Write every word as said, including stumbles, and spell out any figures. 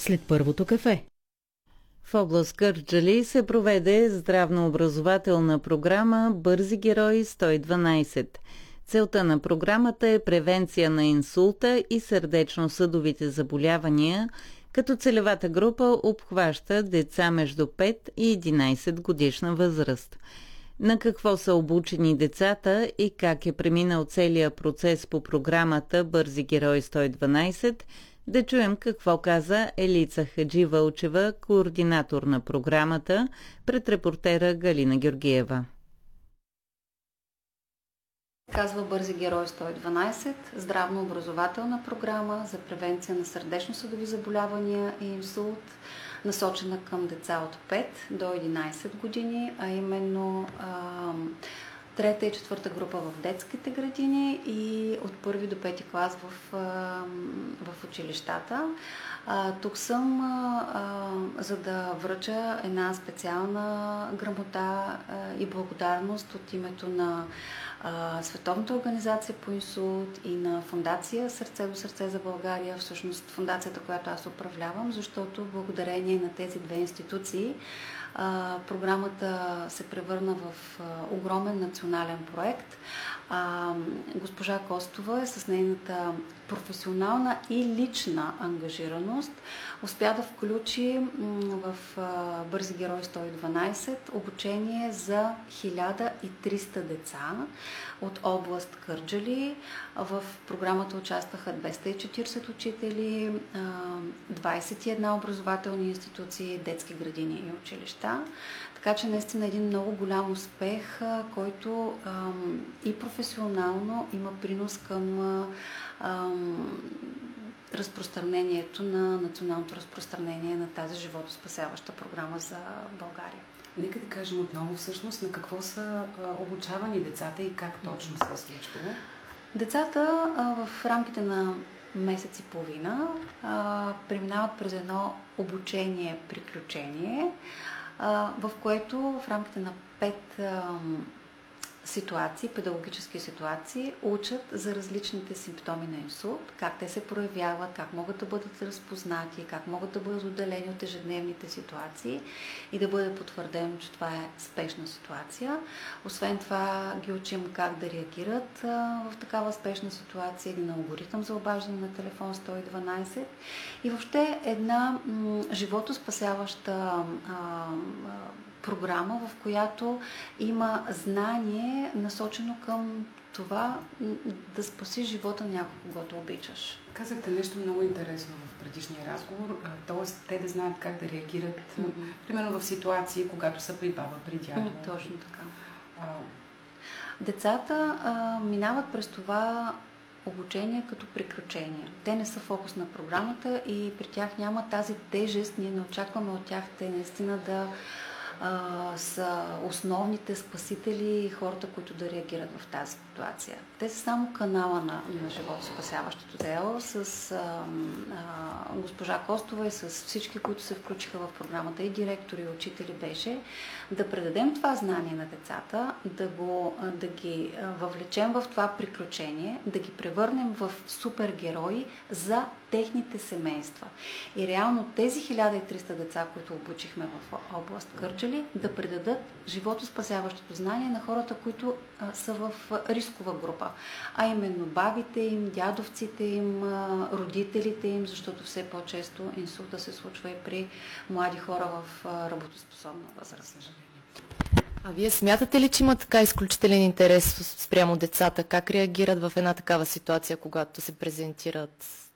след първото кафе. В област Кърджали се проведе здравнообразователна програма «Бързи герои сто и дванайсет». Целта на програмата е превенция на инсулта и сърдечно-съдовите заболявания, като целевата група обхваща деца между пет и единайсет годишна възраст. На какво са обучени децата и как е преминал целият процес по програмата «Бързи герои сто и дванайсет», да чуем какво каза Елица Хаджи-Вълчева, координатор на програмата, пред репортера Галина Георгиева. Казва Бързи герои сто и дванайсет, здравнообразователна програма за превенция на сърдечно-съдови заболявания и инсулт, насочена към деца от пет до единайсет години, а именно а, трета и четвърта група в детските градини и от първи до пети клас в, в училищата. А, тук съм а, а, за да връча една специална грамота а, и благодарност от името на а, Световната организация по инсулт и на Фондация Сърце до сърце за България, всъщност фондацията, която аз управлявам, защото благодарение на тези две институции а, програмата се превърна в а, огромен национален проект. А, госпожа Костова е с нейната професионална и лична ангажираност успя да включи в Бързи герои сто и дванайсет обучение за хиляда и триста деца от област Кърджали. В програмата участваха двеста и четирийсет учители, двайсет и една образователни институции, детски градини и училища. Така че наистина един много голям успех, който ам, и професионално има принос към ам, разпространението на националното разпространение на тази животоспасяваща програма за България. Нека да кажем отново всъщност на какво са а, обучавани децата и как точно се е случвало. Децата а, в рамките на месец и половина а, преминават през едно обучение-приключение, в което в рамките на пет ситуации, педагогически ситуации, учат за различните симптоми на инсулт, как те се проявяват, как могат да бъдат разпознати, как могат да бъдат отделени от ежедневните ситуации и да бъде потвърдено, че това е спешна ситуация. Освен това ги учим как да реагират в такава спешна ситуация, един алгоритъм за обаждане на телефон сто и дванайсет и въобще една м- животоспасяваща а, програма, в която има знание насочено към това да спаси живота на някой, когато обичаш. Казахте нещо много интересно в предишния разговор, т.е. те да знаят как да реагират, mm-hmm. примерно в ситуации, когато са при баба, при дядо. Mm, точно така. А... Децата а, минават през това обучение като приключение. Те не са фокус на програмата и при тях няма тази тежест. Ние не очакваме от тях те наистина да Uh, са основните спасители и хората, които да реагират в тази ситуация. Те са само канала на, на животоспасяващото дело с uh, uh, госпожа Костова и с всички, които се включиха в програмата, и директори, и учители, беше да предадем това знание на децата, да, го, да ги въвлечем в това приключение, да ги превърнем в супергерои за техните семейства. И реално тези хиляда и триста деца, които обучихме в област Кърджали, да предадат животоспасяващото знание на хората, които а, са в рискова група. А именно бабите им, дядовците им, а, родителите им, защото все по-често инсулта се случва и при млади хора в а, работоспособна възраст. А вие смятате ли, че има така изключителен интерес спрямо децата? Как реагират в една такава ситуация, когато се презентират